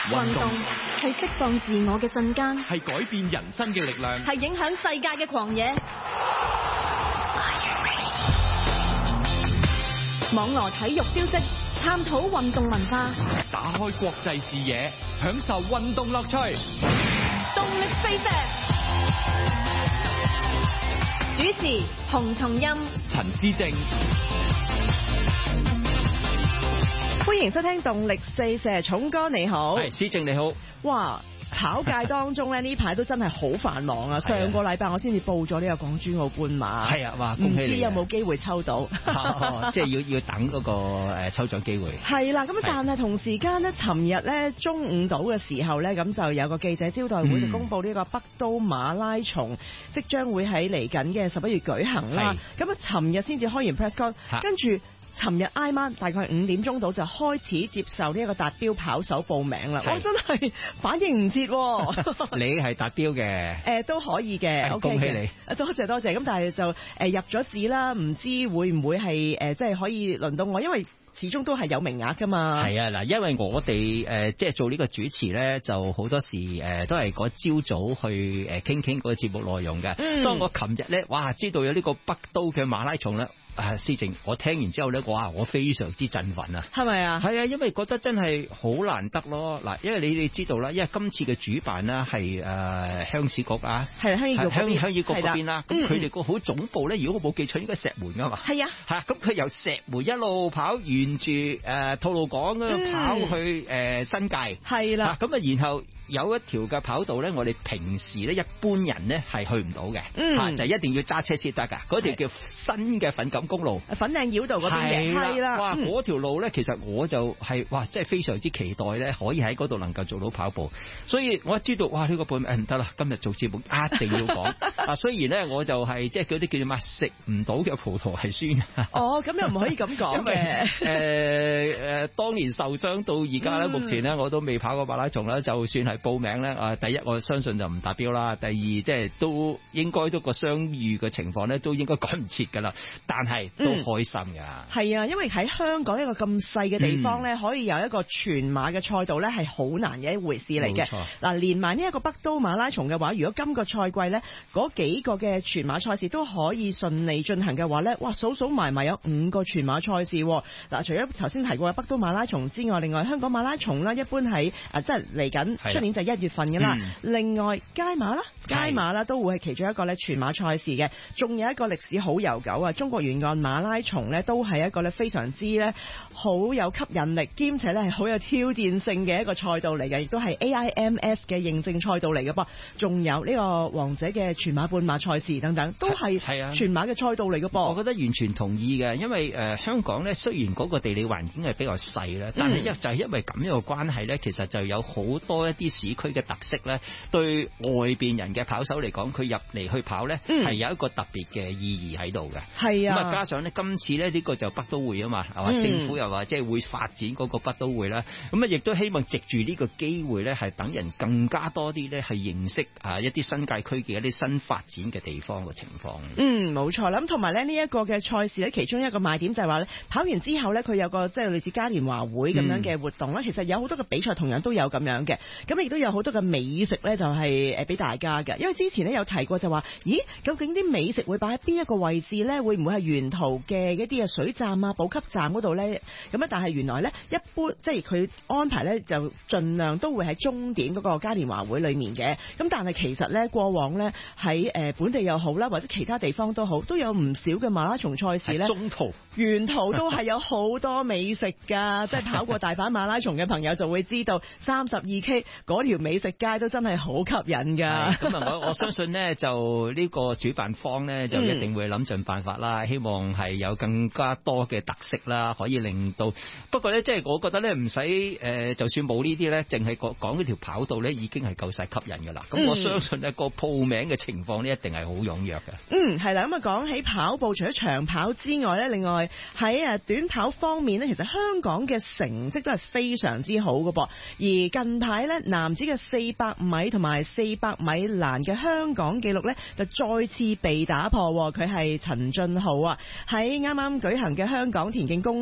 運動係釋放自我嘅瞬間， 係改變人生嘅力量， 係影響世界嘅狂野。網羅體育消息，探討運動文化， 打開國際視野，享受運動樂趣。 動力飛石，主持洪松蔭、 陳思正。 歡迎收聽動力四射，重哥你好。 係，思正你好。 哇！跑界當中咧，呢排都真係好繁忙啊！上個禮拜我先至報咗呢個港珠澳半馬。 係啊，哇！恭喜你！ 唔知有冇機會抽到？ 即係要等嗰個抽獎機會。 係啦，咁但係同時間咧，尋日咧中午到嘅時候咧，咁就有個記者招待會就公佈呢個北都馬拉松即將會喺嚟緊嘅11月舉行啦。咁啊，尋日先至開完 press con，跟住尋日挨晚大概5點鐘到就開始接受呢一個達標跑手報名啦。我真係反應唔切。你係達標嘅， 都可以嘅。 恭喜你， 多謝。咁但係就入咗紙啦，唔知會唔會係即係可以輪到我，因為始終都係有名額噶嘛。係啊， 嗱，因為我哋即係做呢個主持咧，就好多時都係嗰朝早去傾嗰個節目內容嘅。當我琴日咧，哇，知道有呢個北都嘅馬拉松咧。思正，我聽完之後咧，哇！我非常之振奮啊！係咪啊？係啊，因為覺得真係好難得咯。嗱，因為你知道啦，因為今次嘅主辦啦係鄉市局啊，係鄉議局嗰邊啦。咁佢哋個好總部咧，如果我冇記錯，應該石門噶嘛。係啊，咁佢由石門一路跑，沿住吐露港嗰度跑去新界。係啦，咁啊，然後有一條嘅跑道咧，我哋平時咧一般人咧係去唔到嘅，就一定要揸車先得噶。嗰條叫新嘅粉錦公路，粉嶺繞道嗰邊嘅，係啦，哇！嗰條路咧，其實我就係哇，真係非常之期待咧，可以喺嗰度能夠做到跑步。所以我一知道，哇！呢個報名唔得啦，今日做節目一定要講。啊，雖然咧我就係即係嗰啲叫做乜食唔到嘅葡萄係酸。哦，咁又唔可以咁講嘅。當年受傷到而家咧，目前咧我都未跑過馬拉松啦。就算係報名咧，第一我相信就唔達標啦。第二即係都應該都個相遇嘅情況咧，都應該趕唔切噶啦。但係都開心噶，係啊，因為喺香港一個咁細嘅地方咧，可以有一個全馬嘅賽道咧，係好難嘅一回事嚟嘅。嗱，連埋呢一個北都馬拉松嘅話，如果今個賽季咧嗰幾個嘅全馬賽事都可以順利進行嘅話咧，哇，數埋有5個全馬賽事。嗱，除咗頭先提過嘅北都馬拉松之外，另外香港馬拉松啦，一般喺即係嚟緊出年就1月份噶啦。另外街馬啦都會係其中一個咧全馬賽事嘅，仲有一個歷史好悠久啊，中國沿岸馬拉松咧都係一個咧非常之咧好有吸引力，兼且咧係好有挑戰性嘅一個賽道嚟嘅，亦都係 AIMS 嘅認證賽道嚟嘅噃。仲有呢個王者嘅全馬半馬賽事等等，都係全馬嘅賽道嚟嘅噃。我覺得完全同意嘅，因為香港咧雖然嗰個地理環境係比較細啦，但係就係因為咁樣嘅關係咧，其實就有好多一啲市區嘅特色咧，對外邊人嘅跑手嚟講，佢入嚟去跑咧係有一個特別嘅意義喺度嘅。係啊。咁啊，加上咧，今次咧呢個就北都會啊嘛，係嘛？政府又話即係會發展嗰個北都會啦。咁啊，亦都希望藉住呢個機會咧，係等人更加多啲咧，係認識一啲新界區嘅一啲新發展嘅地方嘅情況。冇錯啦。咁同埋咧呢一個嘅賽事咧，其中一個賣點就係話咧，跑完之後咧，佢有個即係類似嘉年華會咁樣嘅活動啦。其實有好多嘅比賽同樣都有咁樣嘅，咁亦都有好多嘅美食咧，就係俾大家嘅。因為之前咧有提過就話，咦，究竟啲美食會擺喺邊一個位置咧？會唔會係沿途嘅一啲嘅水站啊、補給站嗰度咧？咁但係原來咧一般即係佢安排咧就盡量都會喺終點嗰個嘉年華會裏面嘅。咁但係其實咧過往咧喺本地又好啦，或者其他地方都好，都有唔少嘅馬拉松賽事咧，中途沿途都係有好多美食㗎。即係跑過大阪馬拉松嘅朋友就會知道，32K 嗰條美食街都真係好吸引㗎。咁啊，我相信呢，就呢個主辦方呢，就一定會諗盡辦法啦，希望係有更加多嘅特色啦，可以令到。不過呢，即係我覺得呢，唔使就算冇呢啲呢，淨係講嗰條跑道呢，已經係夠晒吸引㗎啦。咁我相信呢個報名嘅情況呢，一定係好踴躍嘅。係啦。咁啊，講起跑步，除咗長跑之外呢，另外喺短跑方面呢，其實香港嘅成績都係非常之好㗎噃。而近排呢，男子嘅400米同埋400米欄嘅香港紀錄呢，就再次被打破。佢係陳俊浩啊，喺啱啱舉行嘅香港田徑公